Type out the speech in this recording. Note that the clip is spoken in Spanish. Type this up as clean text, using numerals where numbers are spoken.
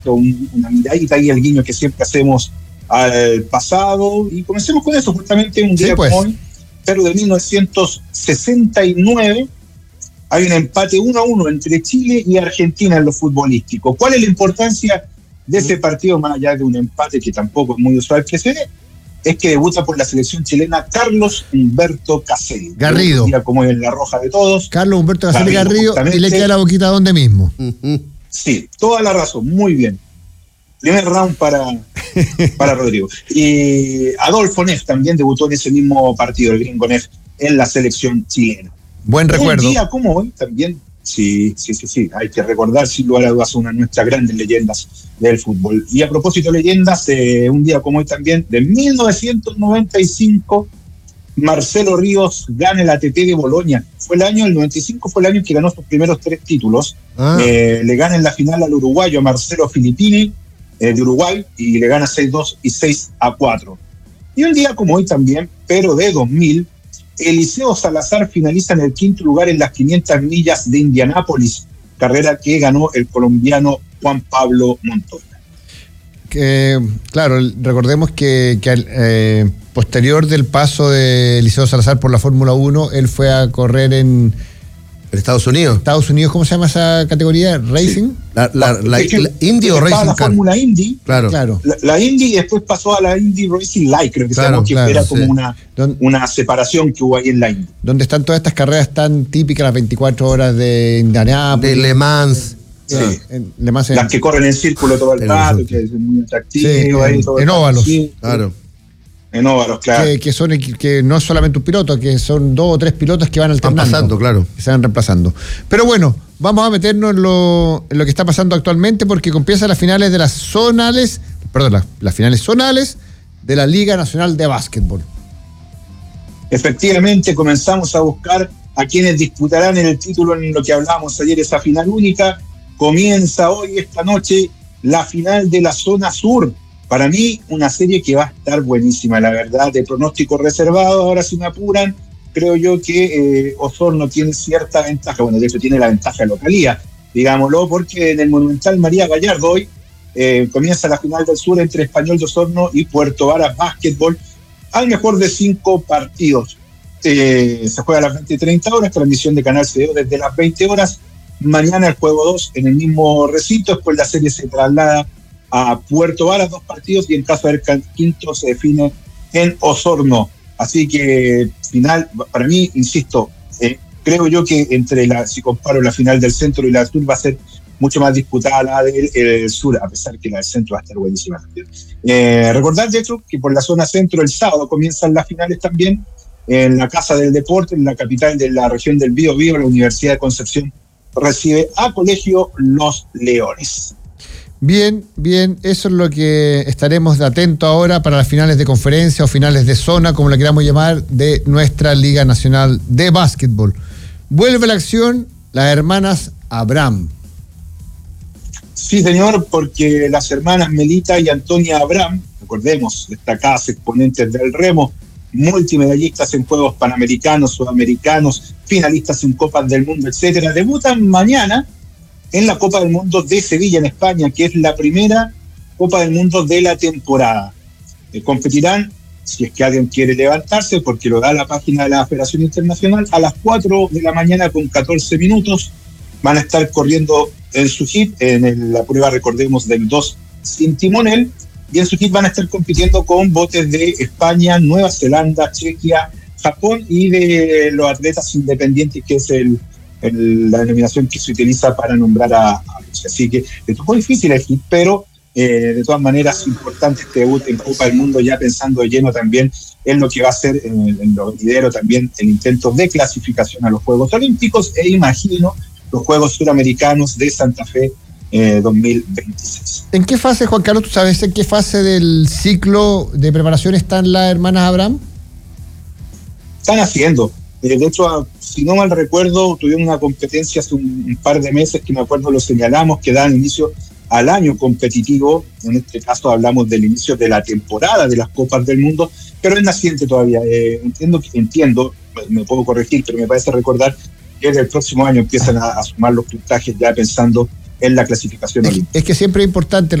una miradita ahí al guiño que siempre hacemos al pasado, y comencemos con eso, justamente un día como hoy, pero de 1969, hay un empate 1-1 entre Chile y Argentina en lo futbolístico. ¿Cuál es la importancia de ese partido, más allá de un empate que tampoco es muy usual que se dé? Es que debuta por la selección chilena Carlos Humberto Caselli. Garrido. Como en la roja de todos. Carlos Humberto Caselli Garrido, y le queda la boquita donde mismo. Sí, toda la razón, muy bien. Primer round para Rodrigo. Y Adolfo Neff también debutó en ese mismo partido, el gringo Neff, en la selección chilena. Buen recuerdo. Un día como hoy también, sí, hay que recordar sin lugar a dudas una de nuestras grandes leyendas del fútbol. Y a propósito de leyendas, un día como hoy también, de 1995, Marcelo Ríos gana el ATP de Bolonia. El 95 fue el año que ganó sus primeros 3 títulos. Le gana en la final al uruguayo Marcelo Filippini, de Uruguay, y le gana 6-2 y 6-4. Y un día como hoy también, pero de 2000, Eliseo Salazar finaliza en el 5º lugar en las 500 millas de Indianápolis, carrera que ganó el colombiano Juan Pablo Montoya. Claro, recordemos que posterior del paso de Eliseo Salazar por la Fórmula 1, él fue a correr en Estados Unidos. Estados Unidos, ¿cómo se llama esa categoría? ¿Racing? La Indy o Racing la Car. Fórmula Indy. Claro. La Indy, y después pasó a la Indy Racing Light, creo que era como una separación que hubo ahí en la Indy. Donde están todas estas carreras tan típicas, las 24 horas de Indianápolis. De Le Mans. Sí. Las que corren en círculo todo el rato, que es muy atractivo. En óvalos. Claro. En óvalos, claro. Que no es solamente un piloto, que son 2 o 3 pilotos que van alternando. Van pasando, claro. Que se van reemplazando. Pero bueno, vamos a meternos en lo que está pasando actualmente, porque empiezan las finales de las finales zonales de la Liga Nacional de Básquetbol. Efectivamente, comenzamos a buscar a quienes disputarán el título en lo que hablábamos ayer, esa final única. Comienza hoy, esta noche, la final de la zona sur. Para mí, una serie que va a estar buenísima, la verdad, de pronóstico reservado. Ahora, si me apuran, creo yo que Osorno tiene cierta ventaja. Bueno, de hecho, tiene la ventaja de localía, digámoslo, porque en el Monumental María Gallardo hoy comienza la final del sur entre Español de Osorno y Puerto Varas Básquetbol, al mejor de 5 partidos. Se juega a las 20:30 horas, transmisión de Canal CDO desde las 20 horas. Mañana el juego 2 en el mismo recinto, después la serie se traslada a Puerto Varas, 2 partidos, y en caso de haber quinto se define en Osorno. Así que final, para mí, insisto, creo yo que si comparo la final del centro y la del sur, va a ser mucho más disputada la del sur, a pesar que la del centro va a estar buenísima. Recordar, de hecho, que por la zona centro el sábado comienzan las finales también en la Casa del Deporte, en la capital de la región del Biobío. La Universidad de Concepción recibe a Colegio Los Leones. Bien, eso es lo que estaremos atentos ahora para las finales de conferencia o finales de zona, como la queramos llamar, de nuestra Liga Nacional de Básquetbol. Vuelve la acción, las hermanas Abraham. Sí, señor, porque las hermanas Melita y Antonia Abraham, recordemos, destacadas exponentes del remo, multimedallistas en Juegos Panamericanos, Sudamericanos, finalistas en Copas del Mundo, etcétera, debutan mañana en la Copa del Mundo de Sevilla, en España, que es la primera Copa del Mundo de la temporada. Competirán, si es que alguien quiere levantarse, porque lo da la página de la Federación Internacional, a las 4 de la mañana con 14 minutos. Van a estar corriendo en su hit, en la prueba, recordemos, del 2 sin timonel, y en su hit van a estar compitiendo con botes de España, Nueva Zelanda, Chequia, Japón, y de los atletas independientes, que es la denominación que se utiliza para nombrar a Rusia. Así que es un poco difícil el hit, pero de todas maneras importante este debut en Copa del Mundo, ya pensando de lleno también en lo que va a ser en lo venidero también el intento de clasificación a los Juegos Olímpicos, e imagino los Juegos Suramericanos de Santa Fe 2026. ¿En qué fase, Juan Carlos, tú sabes en qué fase del ciclo de preparación están las hermanas Abraham? Están haciendo. De hecho, si no mal recuerdo, tuvieron una competencia hace un par de meses que me acuerdo lo señalamos, que dan inicio al año competitivo. En este caso hablamos del inicio de la temporada de las Copas del Mundo, pero es naciente todavía. Entiendo, me puedo corregir, pero me parece recordar que desde el próximo año empiezan a sumar los puntajes, ya pensando en la clasificación olímpica. Es que siempre es importante